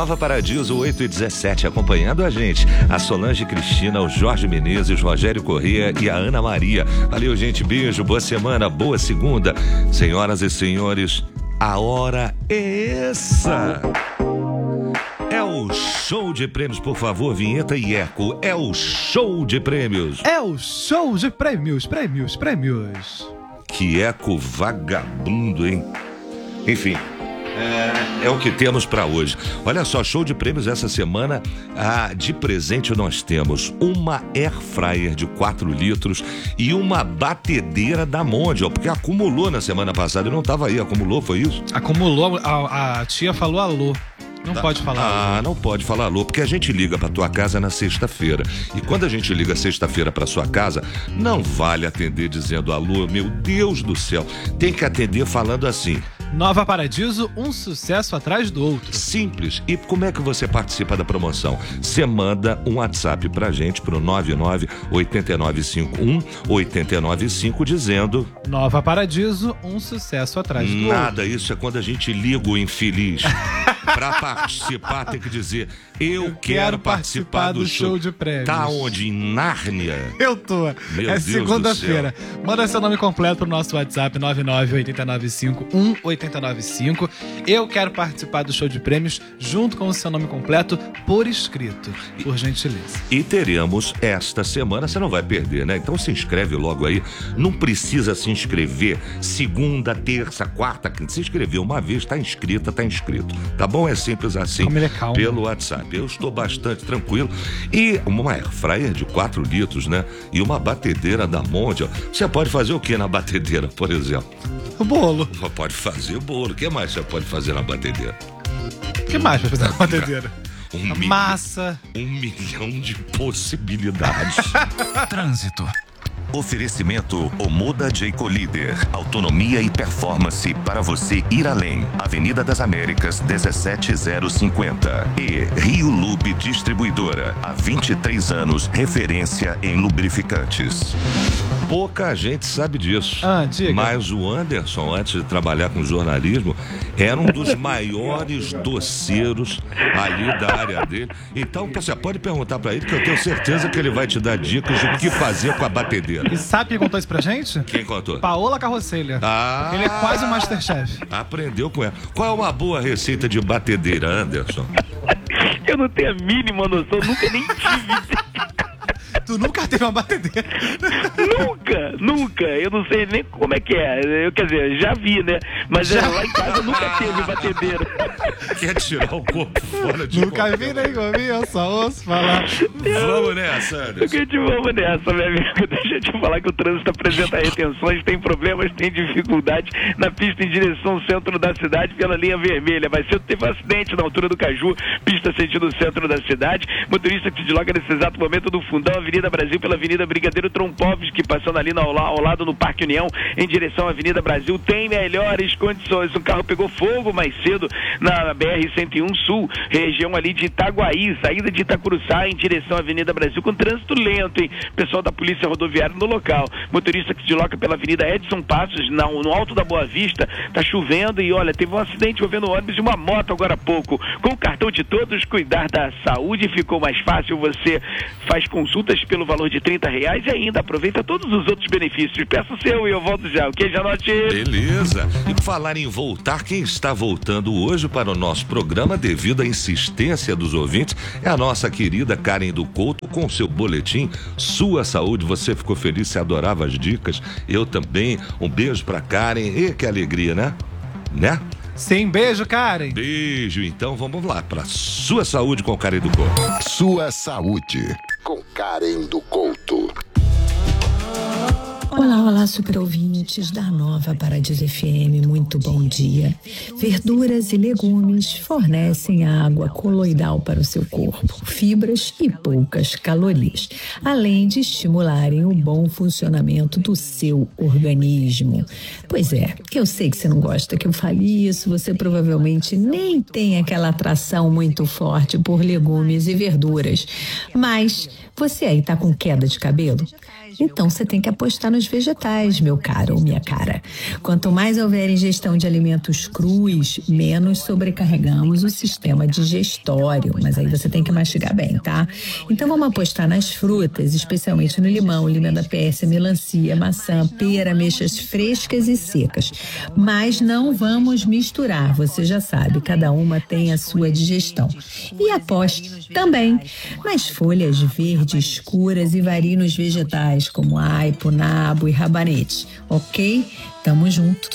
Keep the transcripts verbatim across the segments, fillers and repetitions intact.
Nova Paradiso oito e dezessete, acompanhando a gente. A Solange Cristina, o Jorge Menezes, o Rogério Corrêa e a Ana Maria. Valeu, gente. Beijo, boa semana, boa segunda. Senhoras e senhores, a hora é essa. É o show de prêmios, por favor, vinheta e eco. É o show de prêmios. É o show de prêmios, prêmios, prêmios. Que eco vagabundo, hein? Enfim, é, é o que temos para hoje. Olha só, show de prêmios essa semana. Ah, de presente nós temos uma air fryer de quatro litros e uma batedeira da Mondial, porque acumulou na semana passada e não estava aí. Acumulou, foi isso? Acumulou, a, a tia falou alô. Não tá. Pode falar Ah, alô. não pode falar alô, porque a gente liga pra tua casa na sexta-feira. E quando a gente liga sexta-feira pra sua casa, não vale atender dizendo alô, meu Deus do céu. Tem que atender falando assim: Nova Paradiso, um sucesso atrás do outro. Simples. E como é que você participa da promoção? Você manda um WhatsApp pra gente pro nove nove oito nove cinco um oito nove cinco dizendo: Nova Paradiso, um sucesso atrás do outro. Nada, isso é quando a gente liga o infeliz. Pra participar tem que dizer: Eu, eu quero, quero participar, participar do, do show. show de prêmios. Tá onde? Em Nárnia? Eu tô. Meu é segunda-feira. Manda seu nome completo pro nosso WhatsApp nove nove oito nove cinco um oito nove cinco. Eu quero participar do show de prêmios junto com o seu nome completo por escrito, por gentileza. E teremos esta semana, você não vai perder, né? Então se inscreve logo aí. Não precisa se inscrever segunda, terça, quarta, quinta. Se inscreveu uma vez, tá inscrita, tá inscrito. Tá bom? É simples assim. Como ele é calmo. Pelo WhatsApp. Eu estou bastante tranquilo. E uma air fryer de quatro litros, né? E uma batedeira da Mondial. Você pode fazer o que na batedeira, por exemplo? O bolo. Pode fazer o bolo. O que mais você pode fazer na batedeira? O que mais vai fazer na batedeira? Um A massa. Um milhão de possibilidades. Trânsito. Oferecimento Omoda Jayco Líder. Autonomia e performance para você ir além. Avenida das Américas, dezessete zero cinquenta. E Rio Lube Distribuidora. Há vinte e três anos, referência em lubrificantes. Pouca gente sabe disso. Ah, diga. Mas o Anderson, antes de trabalhar com jornalismo, era um dos maiores doceiros ali da área dele. Então, você pode perguntar para ele que eu tenho certeza que ele vai te dar dicas do que fazer com a batedeira. E sabe quem contou isso pra gente? Quem contou? Paola Carrocelha. Ah, ele é quase um Masterchef. Aprendeu com ela. Qual é uma boa receita de batedeira, Anderson? Eu não tenho a mínima noção, nunca nem tive. Tu nunca teve uma batedeira? Nunca, nunca. Eu não sei nem como é que é. Eu, quer dizer, já vi, né? Mas já... lá em casa nunca teve batedeira. Quer tirar o corpo fora de Nunca vi nem comi, eu só ouço falar. Vamos nessa, Anderson. Vamos nessa, meu amigo. Deixa eu te falar que o trânsito apresenta retenções, tem problemas, tem dificuldades na pista em direção ao centro da cidade pela linha vermelha. Mas cedo teve um acidente na altura do Caju, pista sentido centro da cidade. Motorista que se desloca nesse exato momento do fundão, Avenida Brasil pela Avenida Brigadeiro Trompovski, passando ali ao, ao lado no Parque União, em direção à Avenida Brasil, tem melhores condições. Um carro pegou fogo mais cedo na B R cento e um Sul, região ali de Itaguaí, saída de Itacuruçá em direção à Avenida Brasil, com trânsito lento, hein? Pessoal da Polícia Rodoviária no local. Motorista que se desloca pela Avenida Edson Passos, no, no Alto da Boa Vista, tá chovendo e olha, teve um acidente envolvendo um ônibus e uma moto agora há pouco. Com o cartão de todos, cuidar da saúde ficou mais fácil. Você faz consultas pelo valor de trinta reais e ainda aproveita todos os outros benefícios. Peço o seu e eu volto já. O que, Janote? Beleza. E por falar em voltar, quem está voltando hoje para o nosso programa, devido à insistência dos ouvintes, é a nossa querida Karen do Couto, com seu boletim Sua Saúde. Você ficou feliz, você adorava as dicas. Eu também. Um beijo pra Karen. E que alegria, né? Né? Sim, beijo, Karen. Beijo. Então vamos lá para Sua Saúde com Karen do Couto. Sua Saúde com Karen do Couto. Olá, olá, super ouvintes da Nova Paradiso F M, muito bom dia. Verduras e legumes fornecem água coloidal para o seu corpo, fibras e poucas calorias, além de estimularem o bom funcionamento do seu organismo. Pois é, eu sei que você não gosta que eu fale isso, você provavelmente nem tem aquela atração muito forte por legumes e verduras, mas você aí tá com queda de cabelo? Então você tem que apostar nos alimentos vegetais, meu caro ou minha cara. Quanto mais houver ingestão de alimentos crus, menos sobrecarregamos o sistema digestório. Mas aí você tem que mastigar bem, tá? Então vamos apostar nas frutas, especialmente no limão, limão da pérsia, melancia, maçã, pera, ameixas frescas e secas. Mas não vamos misturar, você já sabe, cada uma tem a sua digestão. E aposte também nas folhas verdes escuras e varinos vegetais, como aipo, nabo e rabanete, ok? Tamo junto.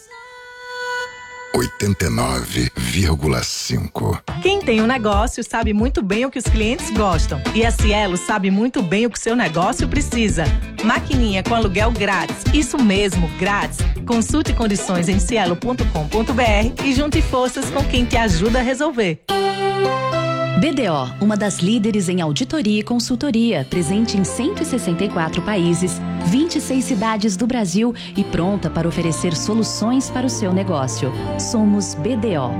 oitenta e nove vírgula cinco. Quem tem um negócio sabe muito bem o que os clientes gostam. E a Cielo sabe muito bem o que seu negócio precisa. Maquininha com aluguel grátis. Isso mesmo, grátis. Consulte condições em cielo ponto com ponto b r e junte forças com quem te ajuda a resolver. B D O, uma das líderes em auditoria e consultoria, presente em cento e sessenta e quatro países, vinte e seis cidades do Brasil e pronta para oferecer soluções para o seu negócio. Somos B D O.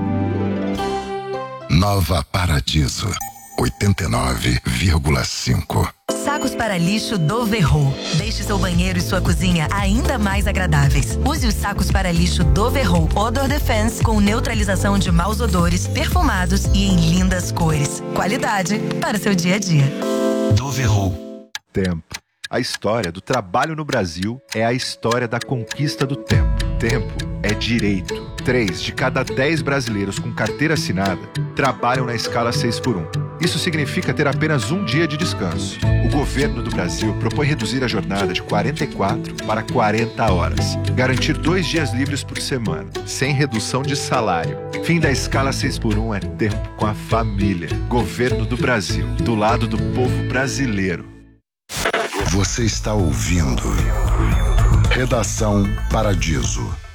Nova Paradiso, oitenta e nove vírgula cinco. Sacos para lixo Doverro. Deixe seu banheiro e sua cozinha ainda mais agradáveis. Use os sacos para lixo Doverro Odor Defense com neutralização de maus odores, perfumados e em lindas cores. Qualidade para seu dia a dia. Doverro. Tempo. A história do trabalho no Brasil é a história da conquista do tempo. Tempo é direito. Três de cada dez brasileiros com carteira assinada trabalham na escala seis por um. Isso significa ter apenas um dia de descanso. O governo do Brasil propõe reduzir a jornada de quarenta e quatro para quarenta horas. Garantir dois dias livres por semana, sem redução de salário. Fim da escala seis por um é tempo com a família. Governo do Brasil, do lado do povo brasileiro. Você está ouvindo Redação Paradiso.